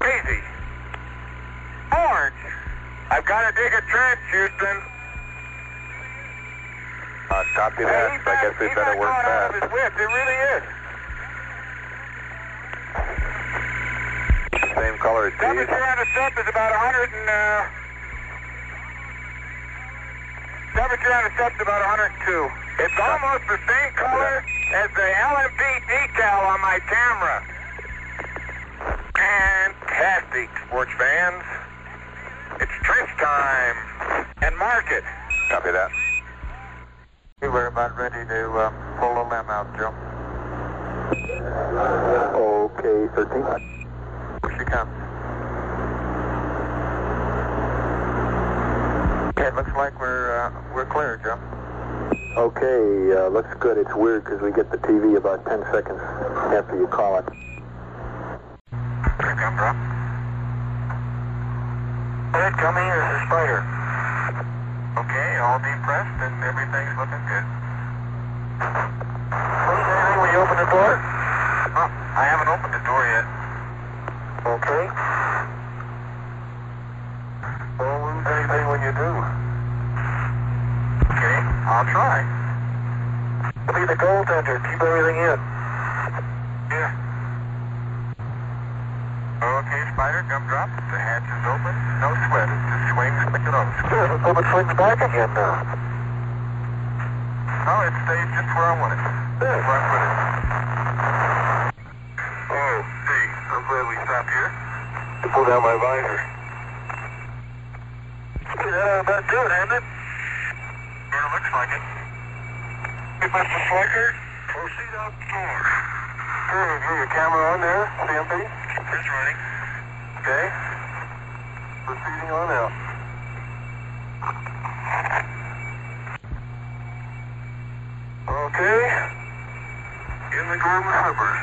Crazy. Orange. I've got to dig a trench, Houston. Copy that. I guess we better work fast. It really is. Same color as these. Temperature on the sub is about 100 and, temperature on the sub is about 102. It's almost the same color as the LMP decal on my camera. Fantastic, sports fans. It's trench time. And mark it. Copy that. We're about ready to pull the limb out, Joe. Okay, 13. Here she comes. Okay, it looks like we're clear, Joe. Okay, looks good. It's weird because we get the TV about 10 seconds after you call it. Here comes up. Hey, come here, it's a spider. Okay, all depressed and everything's looking good. Lose anything when you open the door? Oh, I haven't opened the door yet. Okay. Don't lose anything when you do. Okay, I'll try. Be the goaltender, keep everything in. Yeah. Okay, Spider, gumdrop. The hatch is open. No sweat. It just swings like it always does. Let's hope it swings back again now. No, it stays just where I want it. There. Where I put it. Oh, hey, I'm glad we stopped here. To pull down my visor. About do it, hasn't it? Yeah, it looks like it. Hey, Mr. Slicker, proceed outdoors. Hey, your camera on there, CMP? It's running. Okay. Proceeding on out. Okay. In the golden slippers.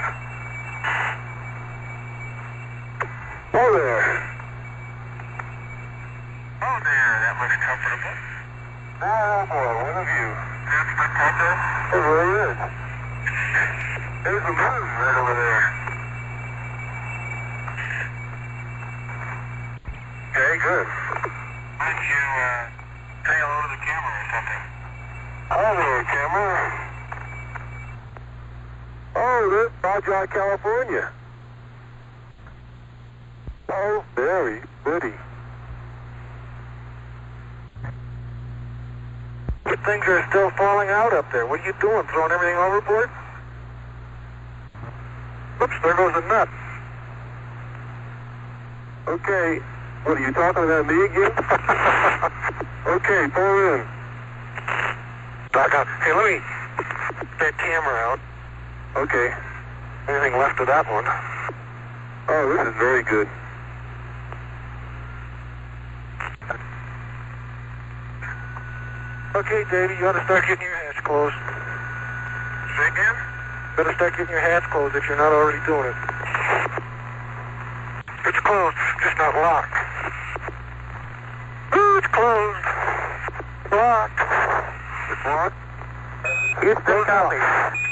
Oh there. Oh there, that looks comfortable. Oh boy, what a view. That's spectacular. It really is. There's a moon right over there. Okay, good. Why don't you say hello to the camera or something? Hello there, camera. Oh, there's Baja, California. Oh, very pretty. Good things are still falling out up there. What are you doing, throwing everything overboard? Oops, there goes a nut. Okay. What, are you talking about me again? Okay, pull in. Back up. Hey, let me get that camera out. Okay. Anything left of that one? Oh, this is very good. Okay, Davey, you ought to start getting your hatch closed. Say again? You better start getting your hatch closed if you're not already doing it. It's closed, just not locked. Ooh, it's closed. Locked. It's locked? It's copy.